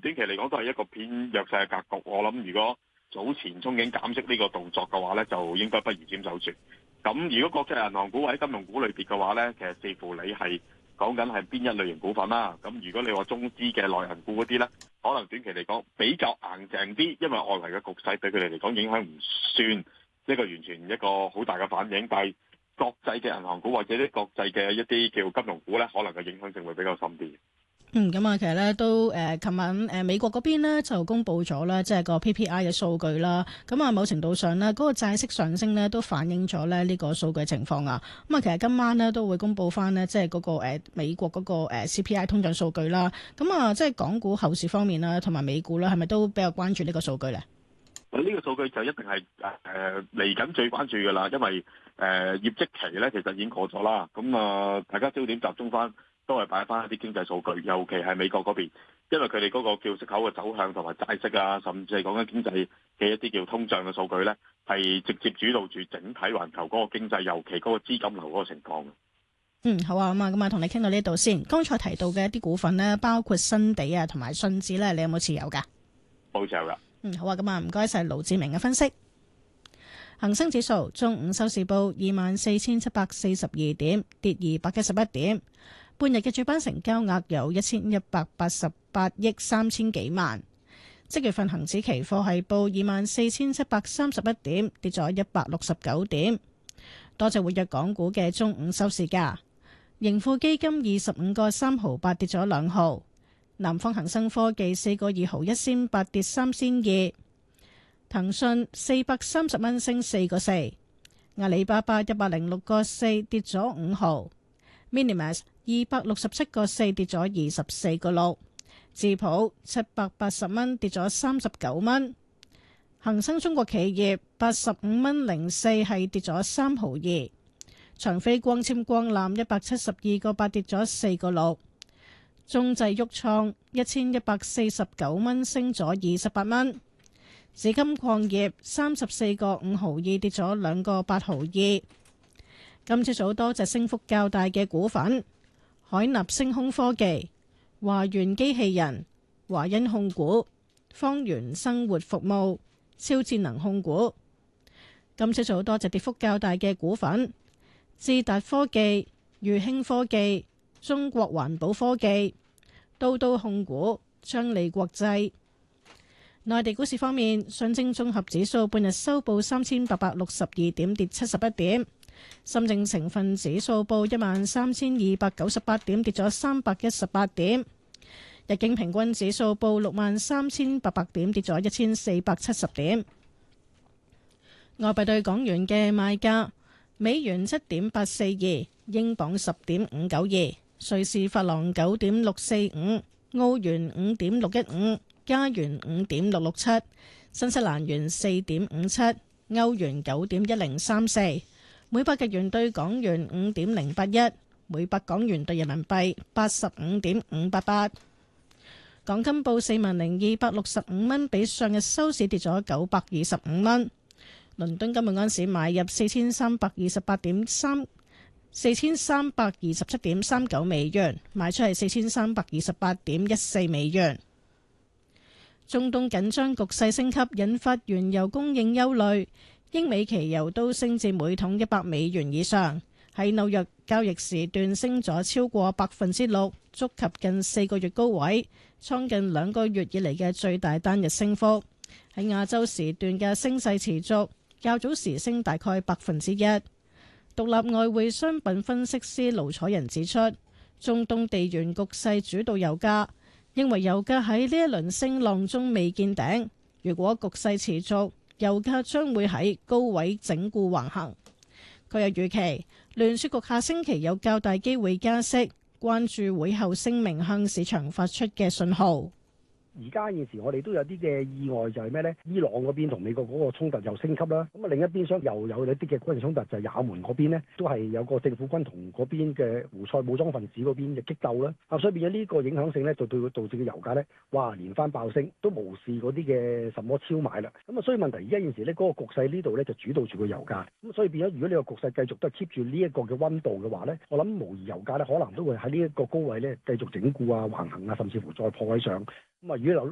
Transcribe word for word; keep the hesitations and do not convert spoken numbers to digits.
短期嚟講都係一個偏弱勢嘅格局。我諗如果早前憧憬減息呢個動作嘅話咧，就應該不宜沾手住。咁如果國際銀行股或者金融股類別嘅話咧，其實視乎你係講緊係邊一類型股份啦。咁如果你話中資嘅內銀股嗰啲咧，可能短期嚟講比較硬淨啲，因為外圍嘅局勢對佢哋嚟講影響唔算一個完全一個好大嘅反應。但係國際嘅銀行股或者啲國際嘅一啲叫金融股咧，可能嘅影響性會比較深啲。 嗯，咁啊，其實咧都誒，琴、呃、晚誒、呃、美國嗰邊咧就公布咗咧，即係個 P P I 嘅數據啦。咁啊，某程度上咧，嗰、那個債息上升咧都反映咗咧呢個數據情況啊。咁啊，其實今晚咧都會公布翻呢，即係嗰個誒、呃、美國嗰個誒 C P I 通脹數據啦。咁啊，即係港股後市方面啦，同埋美股啦，係咪都比較關注呢個數據咧？ 呢個數據就一定係誒嚟緊最關注㗎啦，因為誒、呃、業績期咧其實已經過咗啦。咁啊、呃，大家焦點集中翻。都係擺翻一啲經濟數據，尤其係美國嗰邊，因為佢哋嗰個叫息口嘅走向同埋債息啊，甚至係講緊經濟嘅一啲叫通脹嘅數據咧，係直接主導住整體環球嗰個經濟，尤其嗰個資金流嗰個情況。 嗯，好啊，咁啊，咁啊，同你傾到呢度先。剛才提到嘅一啲股份呢，包括新地啊，同埋信置咧，你有冇持有噶？ 冇持有噶。 嗯，好啊，咁啊，唔該晒盧志明嘅分析。恒生指數中午收市報二萬四千七百四十二點，跌二百一十一點。半日嘅主板成交額有一千一百八十八億三千幾萬。即月份恒指期貨係報二萬四千七百三十一點，跌咗一百六十九點。多隻活躍港股嘅中午收市價，盈富基金二十五個三毫八跌咗兩毫，南方恒生科技四個二毫一仙八跌三仙二，騰訊四百三十蚊升四個四，阿里巴巴一百零六個四跌咗五毫，Minimax二百六十七個四跌咗二十四個六，智普七百八十蚊跌咗三十九蚊，恒生中國企業八十五蚊零四係跌咗三毫二，長飛光纖光纜一百七十二個八跌咗四個六，中製旭創一千一百四十九蚊升咗二十八蚊，紫金礦業三十四個五毫二跌咗兩個八毫二。今朝早多隻升幅較大嘅股份。海納星空科技、華源機器人、華欣控股、方圓生活服務、超智能控股。今朝早多隻跌幅較大嘅股份：智達科技、裕興科技、中國環保科技、刀刀控股、昌利國際。內地股市方面，上證綜合指數半日收報三千八百六十二點，跌七十一點。深證成分指數報一萬三千二百九十八點，跌咗三百一十八點。日經平均指數報六萬三千八百點，跌咗一千四百七十點。外幣對港元嘅賣價：美元七點八四二，英鎊十點五九二，瑞士法郎九點六四五，澳元五點六一五，加元五點六六七，新西蘭元四點五七，歐元九點一零三四。每百日元兌港元五點零八一，每百港元兌人民幣八十五點五八八。港金報四萬零二百六十五蚊，比上日收市跌咗九百二十五蚊。倫敦金每盎司買入四千三百二十八點三，四千三百二十七點三九美元，賣出係四千三百二十八點一四美元。中東緊張局勢升級，引發原油供應憂慮。英美期油都升至每桶一百美元以上，喺紐約交易時段升咗超過百分之六，觸及近四個月高位，創近兩個月以嚟嘅最大單日升幅。喺亞洲時段嘅升勢持續，較早時升大概百分之一。獨立外匯商品分析師盧楚仁指出，中東地緣局勢主導油價，認為油價喺呢一輪升浪中未見頂，如果局勢持續，油價將會喺高位整固橫行。佢又預期聯儲局下星期有較大機會加息，關注會後聲明向市場發出嘅信號。 而家現時我哋都有啲嘅意外，就係咩呢？伊朗嗰邊同美國嗰個衝突又升級啦。咁啊另一邊廂又有一啲嘅軍事衝突，就係也門嗰邊呢都係有個政府軍同嗰邊嘅胡塞武裝分子嗰邊嘅激鬥啦。啊，所以變咗呢個影響性呢，就對佢導致嘅油價呢，哇連番爆升，都無視嗰啲嘅什麼超買啦。咁啊，所以問題而家現時呢嗰個局勢呢度呢，就主導住個油價。咁所以變咗，如果你個局勢繼續都係 keep 住呢一個嘅溫度嘅話呢，我諗無疑油價呢可能都會喺呢一個高位呢繼續整固啊、橫行啊，甚至乎再破位上。咁啊，如果